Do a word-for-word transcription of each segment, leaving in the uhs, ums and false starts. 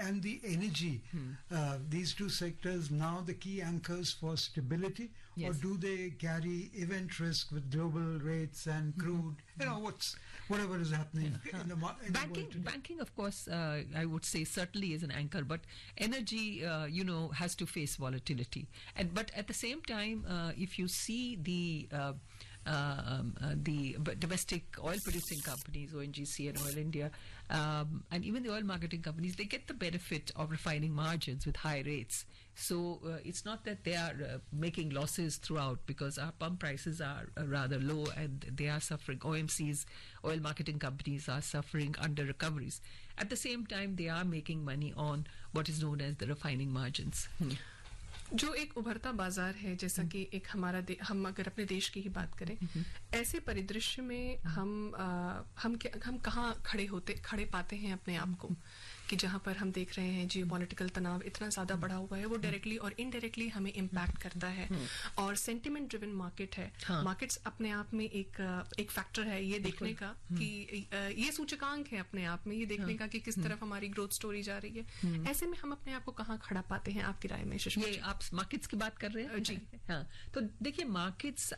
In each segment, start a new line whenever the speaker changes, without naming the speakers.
and the energy, hmm. uh, these two sectors now the key anchors for stability, yes. or do they carry event risk with global rates and crude? Mm-hmm. You know, what's whatever is happening yeah. in the in
banking.
The world today.
Banking, of course, uh, I would say certainly is an anchor, but energy, uh, you know, has to face volatility. And but at the same time, uh, if you see the uh, Uh, um, uh, the domestic oil producing companies, O N G C and Oil India, um, and even the oil marketing companies, they get the benefit of refining margins with high rates. So uh, it's not that they are uh, making losses throughout, because our pump prices are uh, rather low and they are suffering. O M Cs, oil marketing companies, are suffering under recoveries. At the same time, they are making money on what is known as the refining margins. Hmm.
जो एक उभरता बाजार है, जैसा कि एक हमारा हम अगर अपने देश की ही बात करें, ऐसे परिदृश्य में हम आ, हम हम कहाँ खड़े होते खड़े पाते हैं अपने आप को, कि जहां पर हम देख रहे हैं जियोपॉलिटिकल तनाव इतना ज्यादा बढ़ा हुआ है, वो डायरेक्टली और इनडायरेक्टली हमें इम्पैक्ट करता है, और सेंटिमेंट ड्रिवन मार्केट है. हाँ. मार्केट्स अपने आप में एक एक फैक्टर है ये देखने का कि ये सूचकांक है अपने आप में ये देखने का कि किस तरफ हमारी ग्रोथ स्टोरी जा रही है. ऐसे में हम अपने आप को कहाँ खड़ा पाते हैं आपकी राय में?
ये आप मार्केट्स की बात कर रहे हैं? जी हाँ. तो देखिए, मार्केट्स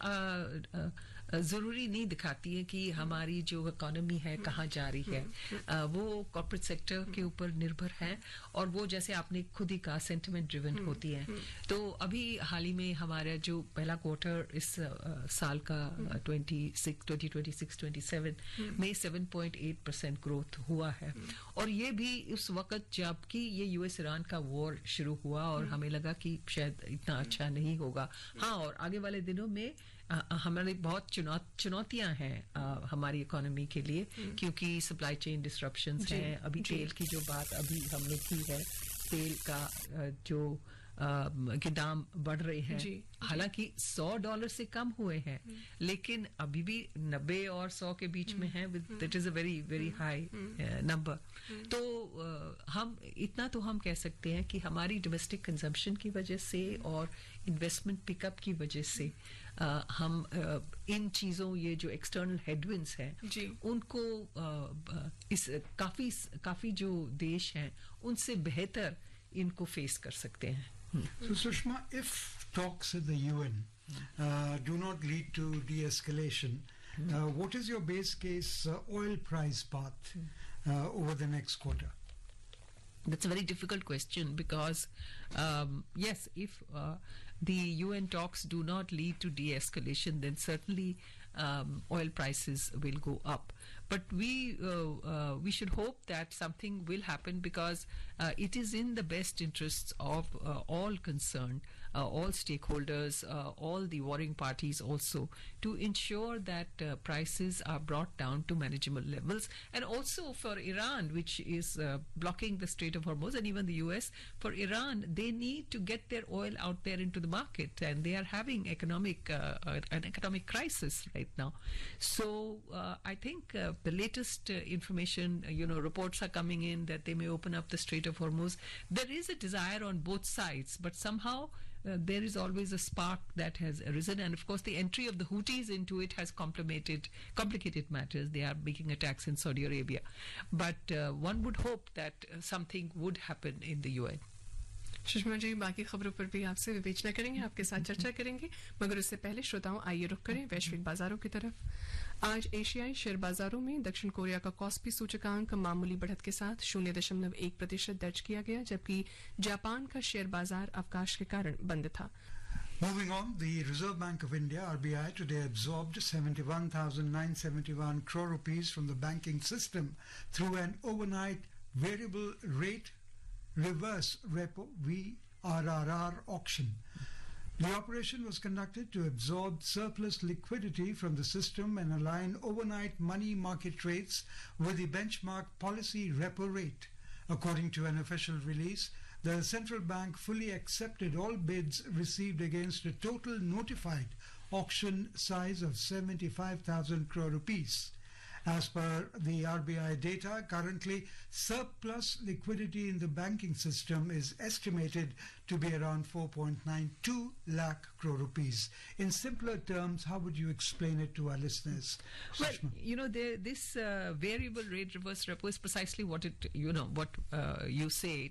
जरूरी नहीं दिखाती है कि हमारी जो इकोनॉमी है कहाँ जा रही है. आ, वो कॉर्पोरेट सेक्टर के ऊपर निर्भर है, और वो जैसे आपने खुद ही कहा सेंटिमेंट ड्रिवन होती है. तो अभी हाल ही में हमारा जो पहला क्वार्टर इस आ, साल का twenty twenty six twenty seven में seven point eight percent growth हुआ है, और ये भी उस वक्त जबकि ये यूएस ईरान का वॉर शुरू हुआ और हमें लगा कि शायद इतना अच्छा नहीं होगा. हाँ, और आगे वाले दिनों में हमारे बहुत चुनौतियां हैं हमारी इकोनॉमी के लिए, क्योंकि सप्लाई चेन डिसरप्शंस हैं. अभी तेल की जो बात अभी हमने की है, तेल का जो के दाम बढ़ रहे हैं, हालांकि सौ डॉलर से कम हुए हैं, लेकिन अभी भी नब्बे और सौ के बीच में है. That is a very very high number. तो uh, हम इतना तो हम कह सकते हैं कि हमारी डोमेस्टिक कंजम्पशन की वजह से और इन्वेस्टमेंट पिकअप की वजह से uh, हम uh, इन चीजों, ये जो एक्सटर्नल हेडविंड्स हैं, उनको uh, इस काफी काफी जो देश हैं उनसे बेहतर इनको फेस कर सकते हैं.
So, Sushma, if talks at the U N uh, do not lead to de-escalation, uh, what is your base case uh, oil price path uh, over the next quarter?
That's a very difficult question, because um, yes, if uh, the U N talks do not lead to de-escalation, then certainly um, oil prices will go up. But we uh, uh, we should hope that something will happen, because uh, it is in the best interests of uh, all concerned, uh, all stakeholders, uh, all the warring parties also, to ensure that uh, prices are brought down to manageable levels. And also for Iran, which is uh, blocking the Strait of Hormuz, and even the U S, for Iran, they need to get their oil out there into the market, and they are having economic uh, an economic crisis right now. So uh, I think uh, the latest uh, information, uh, you know, reports are coming in that they may open up the Strait of Hormuz. There is a desire on both sides, but somehow uh, there is always a spark that has arisen, and of course the entry of the Houthis into it has complicated complicated matters. They are making attacks in Saudi Arabia, but uh, one would hope that uh, something would happen in the U N.
Sushma ji, बाकी खबरों पर भी आपसे विवेचना करेंगे, आपके साथ चर्चा करेंगे, मगर उससे पहले श्रोताओं आइए रुख करें वैश्विक बाजारों की तरफ. आज एशियाई शेयर बाजारों में दक्षिण कोरिया का कॉस्पी सूचकांक मामूली बढ़त के साथ शून्य दशमलव एक प्रतिशत दर्ज किया गया, जबकि जापान का शेयर बाजार अवकाश के कारण बंद था.
Moving on, the Reserve Bank of India, R B I, today absorbed seventy-one thousand nine hundred seventy-one crore rupees from the banking system through an overnight variable rate reverse repo V R R R auction. The operation was conducted to absorb surplus liquidity from the system and align overnight money market rates with the benchmark policy repo rate. According to an official release, the central bank fully accepted all bids received against a total notified auction size of seventy-five thousand crore rupees. As per the R B I data, currently surplus liquidity in the banking system is estimated to be around four point nine two lakh crore rupees. In simpler terms, how would you explain it to our listeners?
Well, you know, there, this uh, variable rate reverse repo is precisely what it, you know, what uh, you say.